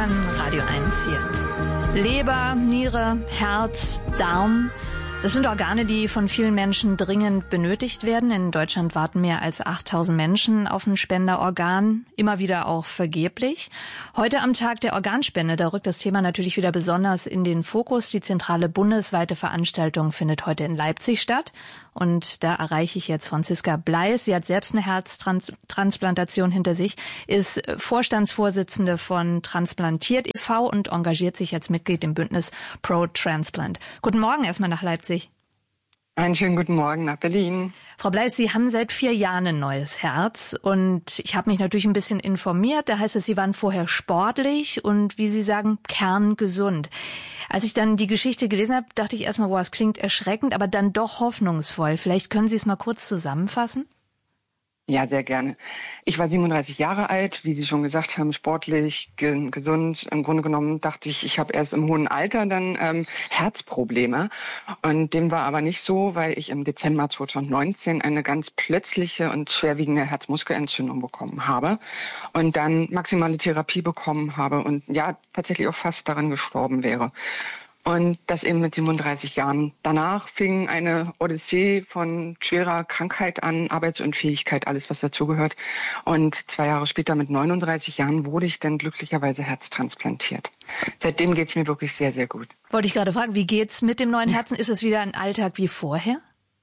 an Radio 1 hier. Leber, Niere, Herz, Darm. Das sind Organe, die von vielen Menschen dringend benötigt werden. In Deutschland warten mehr als 8.000 Menschen auf ein Spenderorgan, immer wieder auch vergeblich. Heute am Tag der Organspende, da rückt das Thema natürlich wieder besonders in den Fokus. Die zentrale bundesweite Veranstaltung findet heute in Leipzig statt. Und da erreiche ich jetzt Franziska Bleis. Sie hat selbst eine Herztransplantation hinter sich, ist Vorstandsvorsitzende von Transplantiert e.V. und engagiert sich als Mitglied im Bündnis Pro Transplant. Guten Morgen erstmal nach Leipzig. Einen schönen guten Morgen nach Berlin. Frau Bleis, Sie haben seit 4 Jahren ein neues Herz und ich habe mich natürlich ein bisschen informiert. Da heißt es, Sie waren vorher sportlich und, wie Sie sagen, kerngesund. Als ich dann die Geschichte gelesen habe, dachte ich erstmal, wow, es klingt erschreckend, aber dann doch hoffnungsvoll. Vielleicht können Sie es mal kurz zusammenfassen? Ja, sehr gerne. Ich war 37 Jahre alt, wie Sie schon gesagt haben, sportlich, gesund. Im Grunde genommen dachte ich, ich habe erst im hohen Alter dann Herzprobleme. Und dem war aber nicht so, weil ich im Dezember 2019 eine ganz plötzliche und schwerwiegende Herzmuskelentzündung bekommen habe und dann maximale Therapie bekommen habe und ja, tatsächlich auch fast daran gestorben wäre. Und das eben mit 37 Jahren. Danach fing eine Odyssee von schwerer Krankheit an, Arbeitsunfähigkeit, alles was dazugehört. Und 2 Jahre später mit 39 Jahren wurde ich dann glücklicherweise herztransplantiert. Seitdem geht's mir wirklich sehr, sehr gut. Wollte ich gerade fragen, wie geht's mit dem neuen Herzen? Ist es wieder ein Alltag wie vorher?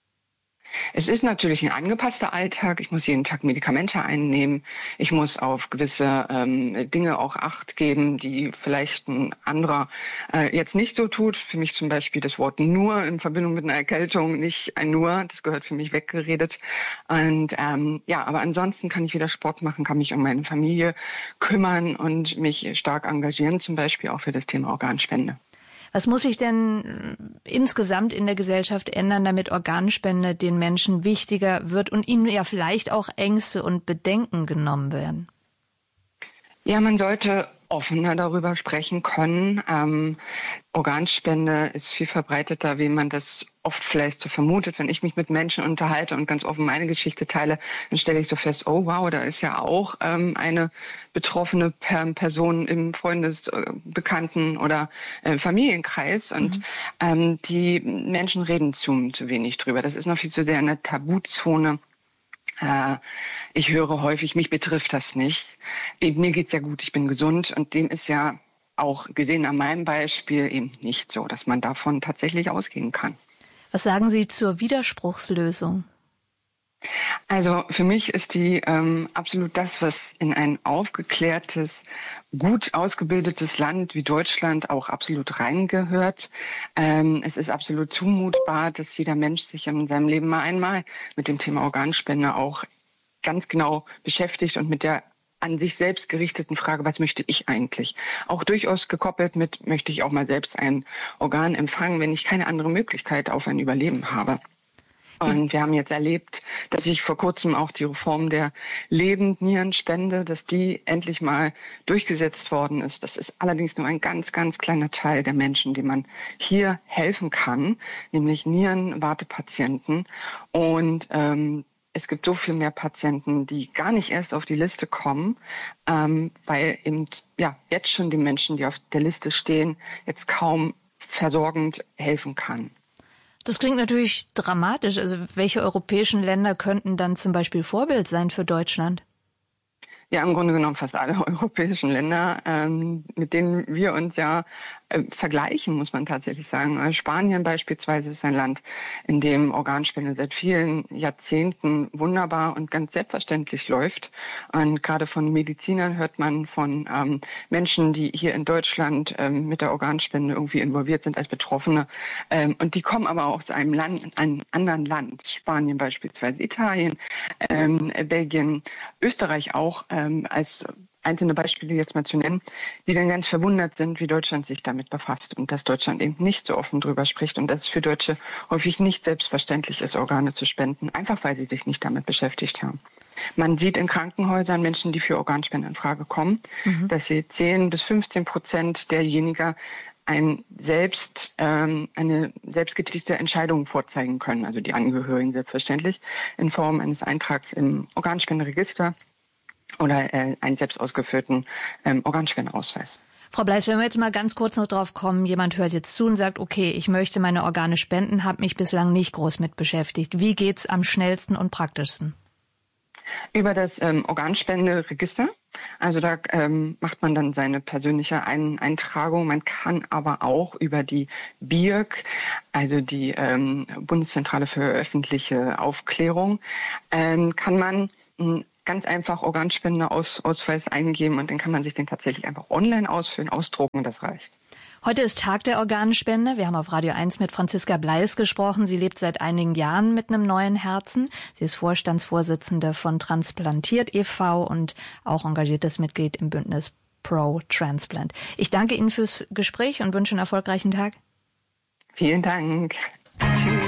Es ist natürlich ein angepasster Alltag. Ich muss jeden Tag Medikamente einnehmen. Ich muss auf gewisse Dinge auch Acht geben, die vielleicht ein anderer jetzt nicht so tut. Für mich zum Beispiel das Wort nur in Verbindung mit einer Erkältung, nicht ein nur. Das gehört für mich weggeredet. Und ja, aber ansonsten kann ich wieder Sport machen, kann mich um meine Familie kümmern und mich stark engagieren, zum Beispiel auch für das Thema Organspende. Was muss sich denn insgesamt in der Gesellschaft ändern, damit Organspende den Menschen wichtiger wird und ihnen ja vielleicht auch Ängste und Bedenken genommen werden? Ja, man sollte offener darüber sprechen können. Organspende ist viel verbreiteter, wie man das oft vielleicht so vermutet. Wenn ich mich mit Menschen unterhalte und ganz offen meine Geschichte teile, dann stelle ich so fest, oh wow, da ist ja auch eine betroffene Person im Bekannten- oder Familienkreis. Und die Menschen reden zu wenig drüber. Das ist noch viel zu sehr eine Tabuzone. Ich höre häufig, mich betrifft das nicht. Mir geht's ja gut, ich bin gesund und dem ist ja auch gesehen an meinem Beispiel eben nicht so, dass man davon tatsächlich ausgehen kann. Was sagen Sie zur Widerspruchslösung? Also für mich ist die absolut das, was in ein aufgeklärtes, gut ausgebildetes Land wie Deutschland auch absolut reingehört. Es ist absolut zumutbar, dass jeder Mensch sich in seinem Leben mal einmal mit dem Thema Organspende auch ganz genau beschäftigt und mit der an sich selbst gerichteten Frage, was möchte ich eigentlich? Auch durchaus gekoppelt mit, möchte ich auch mal selbst ein Organ empfangen, wenn ich keine andere Möglichkeit auf ein Überleben habe. Und wir haben jetzt erlebt, dass sich vor kurzem auch die Reform der Lebendnierenspende, dass die endlich mal durchgesetzt worden ist. Das ist allerdings nur ein ganz, ganz kleiner Teil der Menschen, dem man hier helfen kann, nämlich Nierenwartepatienten. Und es gibt so viel mehr Patienten, die gar nicht erst auf die Liste kommen, weil eben ja jetzt schon die Menschen, die auf der Liste stehen, jetzt kaum versorgend helfen kann. Das klingt natürlich dramatisch. Also welche europäischen Länder könnten dann zum Beispiel Vorbild sein für Deutschland? Ja, im Grunde genommen fast alle europäischen Länder, mit denen wir uns ja vergleichen, muss man tatsächlich sagen. Spanien beispielsweise ist ein Land, in dem Organspende seit vielen Jahrzehnten wunderbar und ganz selbstverständlich läuft. Und gerade von Medizinern hört man von Menschen, die hier in Deutschland mit der Organspende irgendwie involviert sind als Betroffene. Und die kommen aber aus einem anderen Land, Spanien beispielsweise, Italien, Belgien, Österreich auch, als einzelne Beispiele jetzt mal zu nennen, die dann ganz verwundert sind, wie Deutschland sich damit befasst und dass Deutschland eben nicht so offen drüber spricht und dass es für Deutsche häufig nicht selbstverständlich ist, Organe zu spenden, einfach weil sie sich nicht damit beschäftigt haben. Man sieht in Krankenhäusern Menschen, die für Organspende in Frage kommen, dass sie 10-15% derjenigen eine selbstgetätigte Entscheidung vorzeigen können, also die Angehörigen selbstverständlich, in Form eines Eintrags im Organspenderegister oder einen selbst ausgeführten Organspendeausweis. Frau Bleiß, wenn wir jetzt mal ganz kurz noch drauf kommen, jemand hört jetzt zu und sagt, okay, ich möchte meine Organe spenden, habe mich bislang nicht groß mit beschäftigt. Wie geht's am schnellsten und praktischsten? Über das Organspenderegister. Also da macht man dann seine persönliche Eintragung. Man kann aber auch über die BIRG, also die Bundeszentrale für öffentliche Aufklärung, kann man ganz einfach Organspendeausweis eingeben und dann kann man sich den tatsächlich einfach online ausfüllen, ausdrucken und das reicht. Heute ist Tag der Organspende. Wir haben auf Radio 1 mit Franziska Bleiß gesprochen. Sie lebt seit einigen Jahren mit einem neuen Herzen. Sie ist Vorstandsvorsitzende von Transplantiert e.V. und auch engagiertes Mitglied im Bündnis Pro Transplant. Ich danke Ihnen fürs Gespräch und wünsche einen erfolgreichen Tag. Vielen Dank. Tschüss.